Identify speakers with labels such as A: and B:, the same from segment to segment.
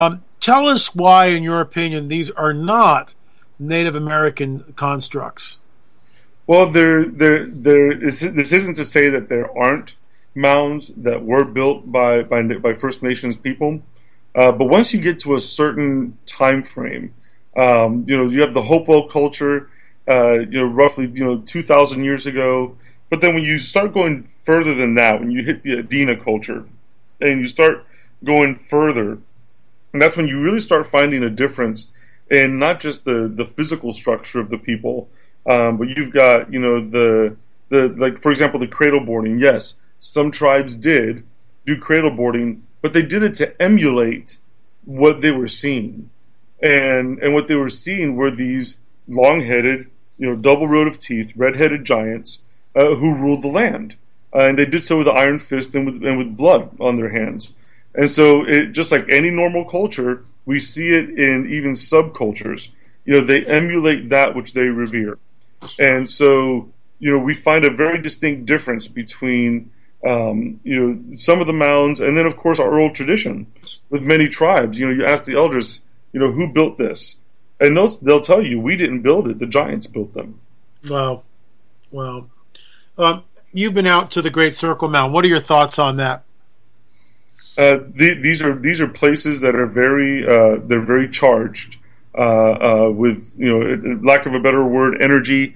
A: Tell us why, in your opinion, these are not Native American constructs.
B: Well, this isn't to say that there aren't mounds that were built by First Nations people, but once you get to a certain time frame, you have the Hopewell culture, roughly 2,000 years ago. But then when you start going further than that, when you hit the Adena culture, and you start going further, and that's when you really start finding a difference in not just the physical structure of the people, but you've got the like, for example, the cradle boarding. Yes, some tribes did do cradle boarding, but they did it to emulate what they were seeing, and what they were seeing were these long-headed, double row of teeth, red-headed giants who ruled the land, and they did so with an iron fist and with blood on their hands. And so, just like any normal culture, we see it in even subcultures. They emulate that which they revere. And so, we find a very distinct difference between, some of the mounds, and then, of course, our oral tradition with many tribes. You ask the elders, who built this? And they'll tell you, we didn't build it. The giants built them.
A: Wow. Wow. You've been out to the Great Circle Mound. What are your thoughts on that?
B: These are places that are they're very charged with, lack of a better word, energy.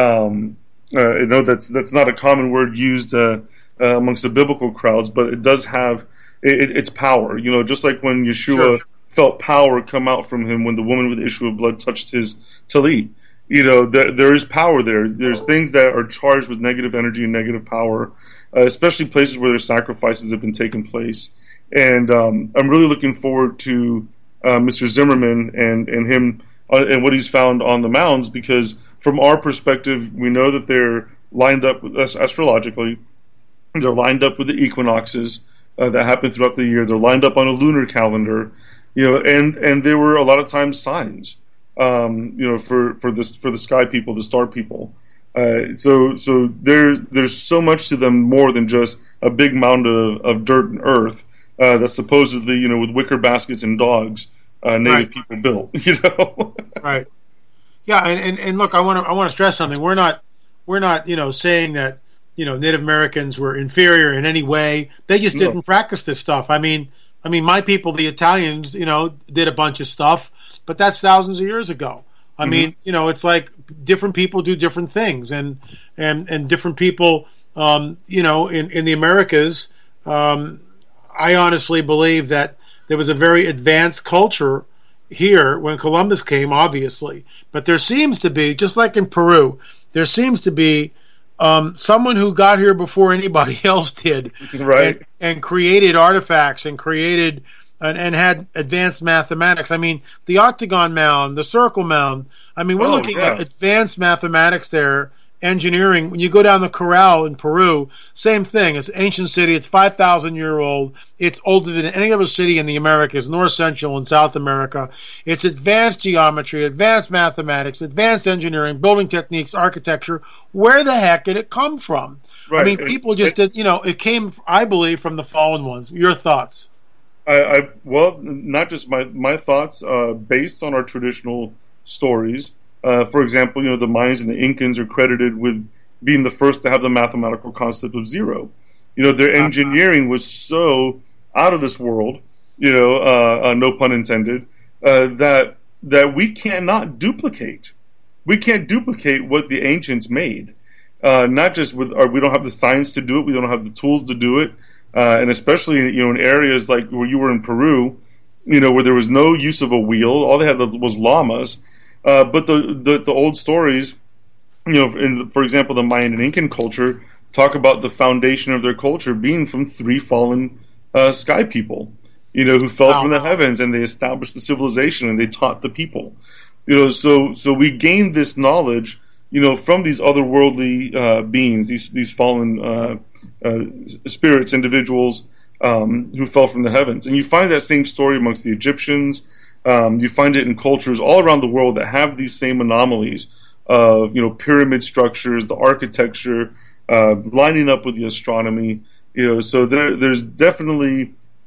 B: I know that's not a common word used amongst the biblical crowds, but it does have its power. Just like when Yeshua felt power come out from him when the woman with the issue of blood touched his talit. There is power there. There's things that are charged with negative energy and negative power, especially places where their sacrifices have been taking place. And I'm really looking forward to Mr. Zimmerman and him and what he's found on the mounds, because from our perspective, we know that they're lined up with us astrologically. They're lined up with the equinoxes that happen throughout the year. They're lined up on a lunar calendar, and there were a lot of times signs, for the sky people, the star people. So there's so much to them more than just a big mound of dirt and earth that supposedly, with wicker baskets and dogs, native people built.
A: Right. Yeah, and look, I want to stress something. We're not saying that Native Americans were inferior in any way. They just didn't practice this stuff. I mean, my people, the Italians, did a bunch of stuff, but that's thousands of years ago. I mean, it's like different people do different things, and different people, in the Americas. I honestly believe that there was a very advanced culture here when Columbus came, obviously, but there seems to be, just like in Peru, there seems to be someone who got here before anybody else did,
B: right?
A: And created artifacts and created and had advanced mathematics. I mean, the octagon mound, the circle mound. I mean, we're looking at advanced mathematics there, engineering. When you go down the Corral in Peru, same thing. It's an ancient city. It's 5,000-year-old. It's older than any other city in the Americas, North Central and South America. It's advanced geometry, advanced mathematics, advanced engineering, building techniques, architecture. Where the heck did it come from? Right. I mean, people just did, it came, I believe, from the fallen ones. Your thoughts?
B: Well, not just my thoughts, based on our traditional stories. For example, the Mayans and the Incans are credited with being the first to have the mathematical concept of zero. Their engineering was so out of this world, no pun intended, that we cannot duplicate. We can't duplicate what the ancients made. Not just we don't have the science to do it. We don't have the tools to do it. And especially, in areas like where you were in Peru, where there was no use of a wheel, all they had was llamas. But the old stories, for example, the Mayan and Incan culture talk about the foundation of their culture being from three fallen sky people, who fell from the heavens, and they established the civilization and they taught the people. So we gained this knowledge, from these otherworldly beings, these fallen spirits, individuals who fell from the heavens. And you find that same story amongst the Egyptians. You find it in cultures all around the world that have these same anomalies of, pyramid structures, the architecture, lining up with the astronomy. So there's definitely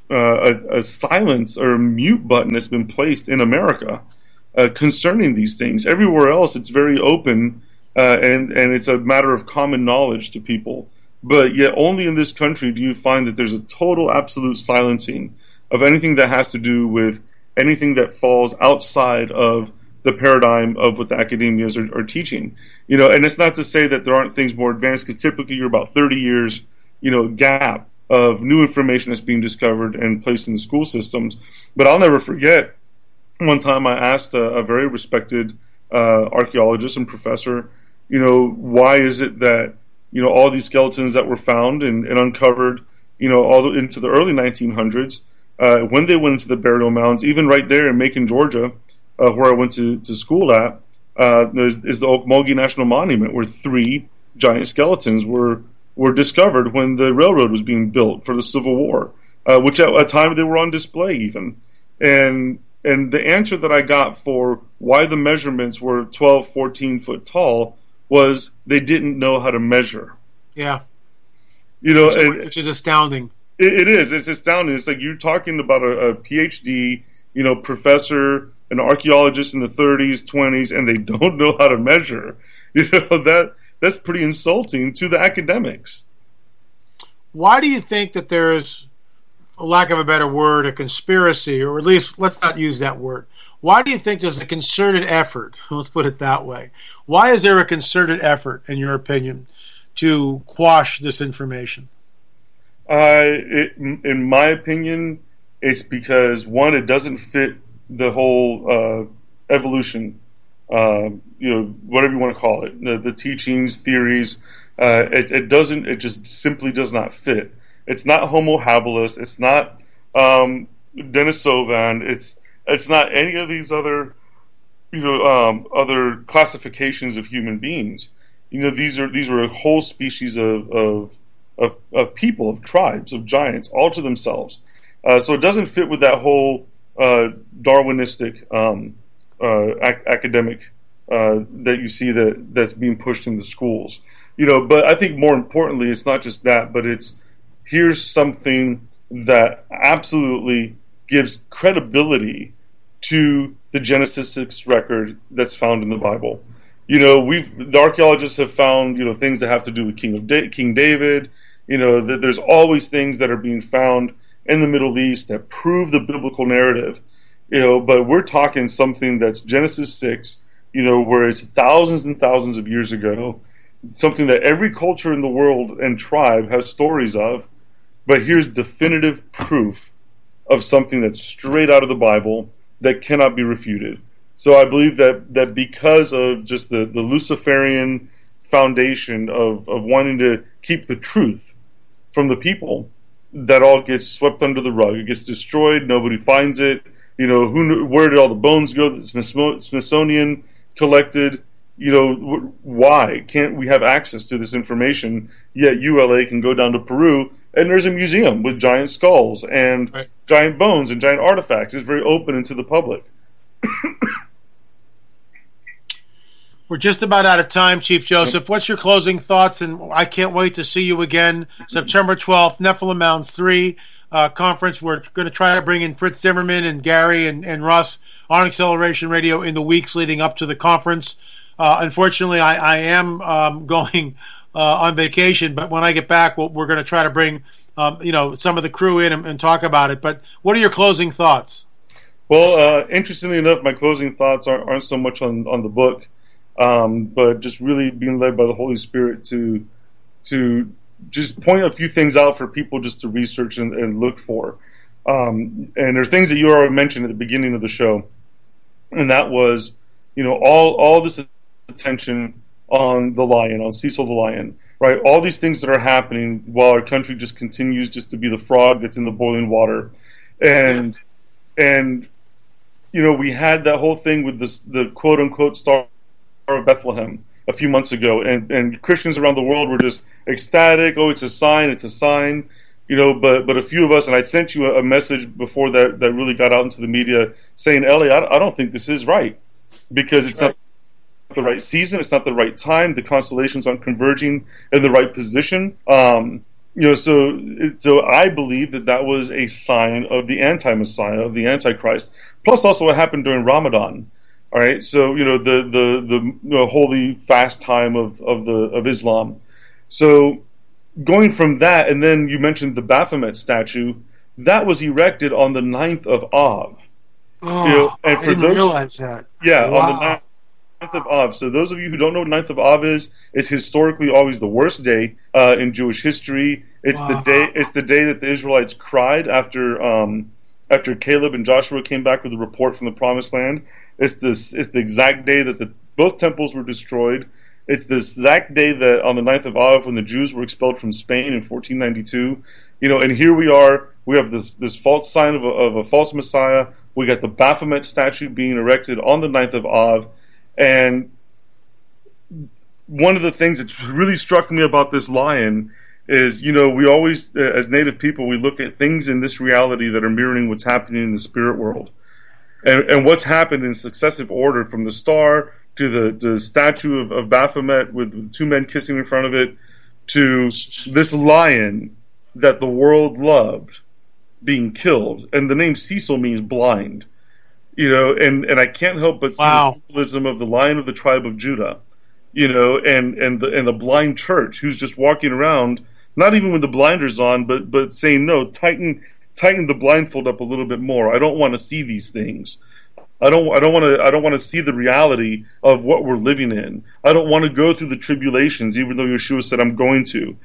B: a silence or a mute button that's been placed in America concerning these things. Everywhere else, it's very open, and it's a matter of common knowledge to people. But yet, only in this country do you find that there's a total, absolute silencing of anything that has to do with anything that falls outside of the paradigm of what the academias are teaching. And it's not to say that there aren't things more advanced, because typically you're about 30 years, gap of new information that's being discovered and placed in the school systems. But I'll never forget one time I asked a very respected archaeologist and professor, why is it that, all these skeletons that were found and uncovered, all into the early 1900s, when they went into the burial mounds, even right there in Macon, Georgia, where I went to school at, is the Okmulgee National Monument, where 3 giant skeletons were discovered when the railroad was being built for the Civil War, which at a time they were on display even. And the answer that I got for why the measurements were 12, 14 foot tall was they didn't know how to measure.
A: Yeah.
B: Which
A: is astounding.
B: It is. It's astounding. It's like you're talking about a PhD, professor, an archaeologist in the 30s, 20s, and they don't know how to measure. That's pretty insulting to the academics.
A: Why do you think that there is, for lack of a better word, a conspiracy, or at least let's not use that word? Why do you think there's a concerted effort? Let's put it that way. Why is there a concerted effort, in your opinion, to quash this information?
B: In my opinion, it's because, one, it doesn't fit the whole evolution, whatever you want to call it, the teachings, theories. It doesn't. It just simply does not fit. It's not Homo habilis. It's not Denisovan. It's not any of these other, other classifications of human beings. These are a whole species of people, of tribes, of giants, all to themselves. So it doesn't fit with that whole Darwinistic academic that you see that's being pushed in the schools. But I think more importantly, it's not just that, but here's something that absolutely gives credibility to the Genesis 6 record that's found in the Bible. The archaeologists have found, things that have to do with King David. There's always things that are being found in the Middle East that prove the biblical narrative. But we're talking something that's Genesis 6, where it's thousands and thousands of years ago, something that every culture in the world and tribe has stories of. But here's definitive proof of something that's straight out of the Bible that cannot be refuted. So I believe that because of just the Luciferian foundation of wanting to keep the truth from the people, that all gets swept under the rug. It gets destroyed. Nobody finds it. Where did all the bones go that the Smithsonian collected? Why can't we have access to this information? Yet ULA can go down to Peru and there's a museum with giant skulls and giant bones and giant artifacts. It's very open into the public.
A: We're just about out of time, Chief Joseph. What's your closing thoughts? And I can't wait to see you again September 12th, Nephilim Mounds 3 conference. We're going to try to bring in Fritz Zimmerman and Gary and Russ on Acceleration Radio in the weeks leading up to the conference. Unfortunately, I am going on vacation, but when I get back, we're going to try to bring some of the crew in and talk about it. But what are your closing thoughts?
B: Well, interestingly enough, my closing thoughts aren't so much on the book, but just really being led by the Holy Spirit to just point a few things out for people just to research and look for. And there are things that you already mentioned at the beginning of the show, and that was, all this attention on the lion, on Cecil the lion, right? All these things that are happening while our country just continues just to be the frog that's in the boiling water. And we had that whole thing with the quote-unquote Star of Bethlehem a few months ago, and Christians around the world were just ecstatic. Oh, it's a sign, but a few of us, and I sent you a message before that really got out into the media saying, Ellie, I don't think this is right, because it's not the right season, it's not the right time, the constellations aren't converging in the right position. So I believe that was a sign of the anti-Messiah, of the Antichrist. Plus, also what happened during Ramadan. All right, so the holy fast time of Islam. So going from that, and then you mentioned the Baphomet statue that was erected on the 9th of Av.
A: Oh, and for I didn't realize that.
B: Yeah, wow. On the 9th of Av. So those of you who don't know what 9th of Av is, it's historically always the worst day in Jewish history. It's wow. the day that the Israelites cried after Caleb and Joshua came back with a report from the Promised Land. It's the exact day that both temples were destroyed. It's the exact day that on the 9th of Av when the Jews were expelled from Spain in 1492. And here we are. We have this false sign of a false Messiah. We got the Baphomet statue being erected on the 9th of Av. And one of the things that really struck me about this lion is, we always, as Native people, we look at things in this reality that are mirroring what's happening in the spirit world. And what's happened in successive order from the star to the statue of Baphomet with two men kissing in front of it to this lion that the world loved being killed. And the name Cecil means blind. And I can't help but see the symbolism of the Lion of the tribe of Judah, and the blind church who's just walking around, not even with the blinders on, but saying, no, tighten the blindfold up a little bit more. I don't want to see these things. I don't want to see the reality of what we're living in. I don't want to go through the tribulations, even though Yeshua said I'm going to.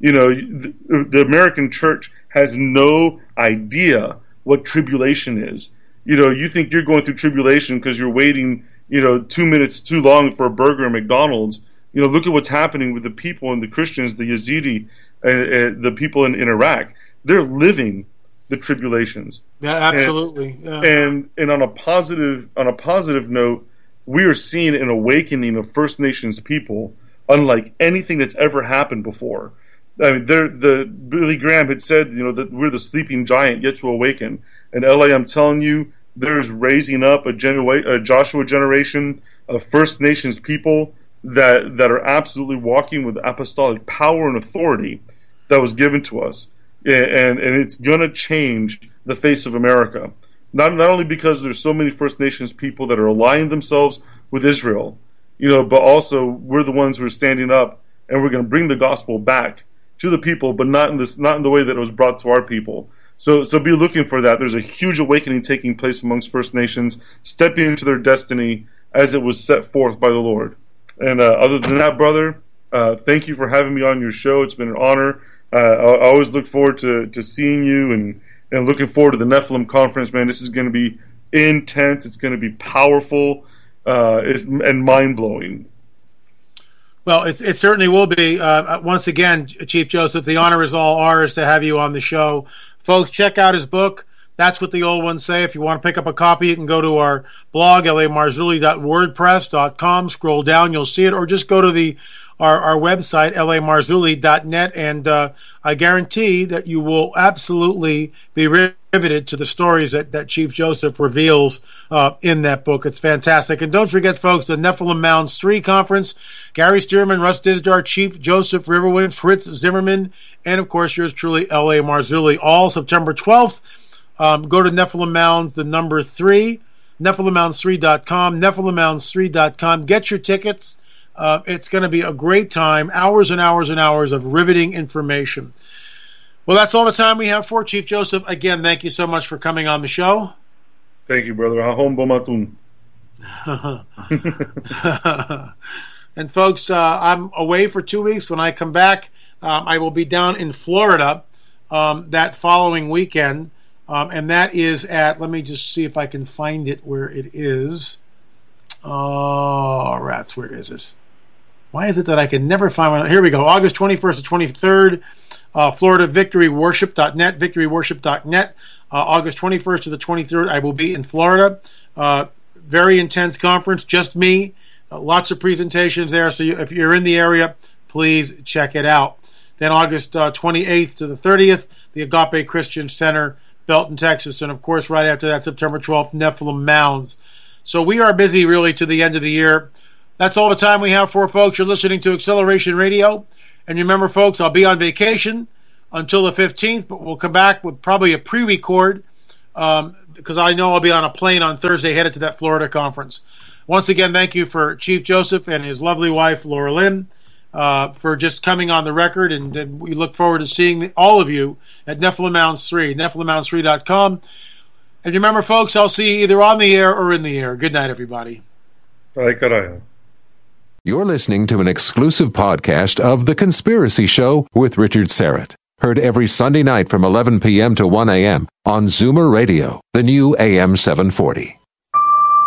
B: The American church has no idea what tribulation is. You think you're going through tribulation because you're waiting, 2 minutes too long for a burger at McDonald's. Look at what's happening with the people and the Christians, the Yazidi, the people in Iraq. They're living the tribulations.
A: Yeah, absolutely.
B: And on a positive note, we are seeing an awakening of First Nations people unlike anything that's ever happened before. I mean, Billy Graham had said, that we're the sleeping giant yet to awaken. And LA, I'm telling you, there's raising up a Joshua generation of First Nations people that are absolutely walking with apostolic power and authority that was given to us. And it's going to change the face of America. Not only because there's so many First Nations people that are aligning themselves with Israel, but also we're the ones who are standing up and we're going to bring the gospel back to the people, but not in the way that it was brought to our people. So be looking for that. There's a huge awakening taking place amongst First Nations, stepping into their destiny as it was set forth by the Lord. And other than that, brother, thank you for having me on your show. It's been an honor. I always look forward to seeing you and looking forward to the Nephilim conference, man. This is going to be intense. It's going to be powerful and mind-blowing.
A: Well, it certainly will be. Once again, Chief Joseph, the honor is all ours to have you on the show. Folks, check out his book. That's What the Old Ones Say. If you want to pick up a copy, you can go to our blog, lamarzulli.wordpress.com. Scroll down, you'll see it. Or just go to our website, lamarzulli.net, and I guarantee that you will absolutely be riveted to the stories that Chief Joseph reveals in that book. It's fantastic. And don't forget, folks, the Nephilim Mounds 3 conference. Gary Stearman, Russ Dizdar, Chief Joseph Riverwind, Fritz Zimmerman, and, of course, yours truly, L.A. Marzulli, all September 12th. Go to Nephilim Mounds, the number 3, NephilimMounds3.com, NephilimMounds3.com. Get your tickets. It's going to be a great time, hours and hours and hours of riveting information. Well, that's all the time we have for Chief Joseph. Again, thank you so much for coming on the show.
B: Thank you, brother. Ahom Bomatun.
A: And folks, I'm away for 2 weeks. When I come back, I will be down in Florida that following weekend. And that is at, let me just see if I can find it where it is. Oh, rats, where is it? Why is it that I can never find one? Here we go. August 21st to 23rd, Florida, victoryworship.net, victoryworship.net. August 21st to the 23rd, I will be in Florida. Very intense conference, just me. Lots of presentations there. So if you're in the area, please check it out. Then August 28th to the 30th, the Agape Christian Center, Belton, Texas. And, of course, right after that, September 12th, Nephilim Mounds. So we are busy really to the end of the year. That's all the time we have for, folks. You're listening to Acceleration Radio. And remember, folks, I'll be on vacation until the 15th, but we'll come back with probably a pre-record because I know I'll be on a plane on Thursday headed to that Florida conference. Once again, thank you for Chief Joseph and his lovely wife, Laura Lynn, for just coming on the record, and we look forward to seeing all of you at Nephilim Mounds 3, NephilimMounds3.com. And remember, folks, I'll see you either on the air or in the air. Good night, everybody.
C: You're listening to an exclusive podcast of The Conspiracy Show with Richard Syrett. Heard every Sunday night from 11 p.m. to 1 a.m. on Zoomer Radio, the new AM 740.